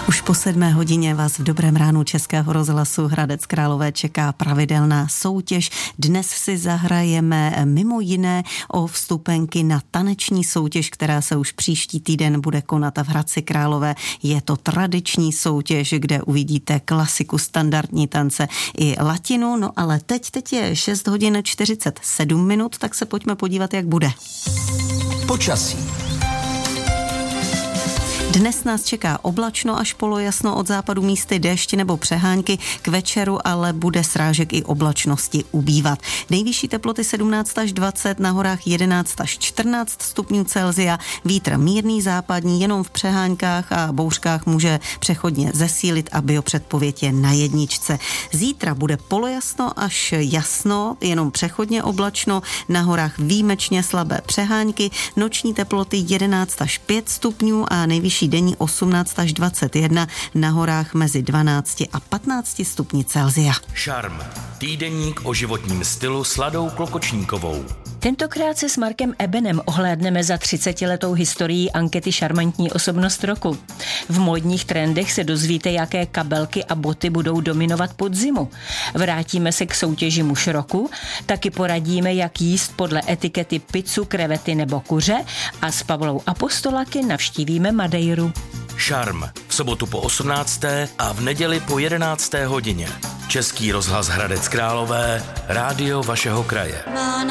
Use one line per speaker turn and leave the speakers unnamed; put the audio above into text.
Už po 7 hodině vás v Dobrém ránu Českého rozhlasu Hradec Králové čeká pravidelná soutěž. Dnes si zahrajeme mimo jiné o vstupenky na taneční soutěž, která se už příští týden bude konat v Hradci Králové. Je to tradiční soutěž, kde uvidíte klasiku, standardní tance i latinu. No ale teď je 6 hodin 47 minut, tak se pojďme podívat, jak bude.
Počasí.
Dnes nás čeká oblačno až polojasno, od západu místy déšť nebo přehánky, k večeru ale bude srážek i oblačnosti ubývat. Nejvyšší teploty 17 až 20, na horách 11 až 14 stupňů Celsia, vítr mírný západní, jenom v přeháňkách a bouřkách může přechodně zesílit a biopředpověď je na 1. Zítra bude polojasno až jasno, jenom přechodně oblačno, na horách výjimečně slabé přehánky, noční teploty 11 až 5 stupňů a nejvyšší denní 18 až 21, na horách mezi 12 a 15 stupni Celsia.
Šarm. Týdeník o životním stylu s Ladou Klokočníkovou.
Tentokrát se s Markem Ebenem ohlédneme za 30letou historií ankety Šarmantní osobnost roku. V módních trendech se dozvíte, jaké kabelky a boty budou dominovat podzimu. Vrátíme se k soutěži muž roku, taky poradíme, jak jíst podle etikety pizzu, krevety nebo kuře a s Pavlou Apostolaky navštívíme Madeiru.
Šarm. V sobotu po 18. a v neděli po 11. hodině. Český rozhlas Hradec Králové, rádio vašeho kraje.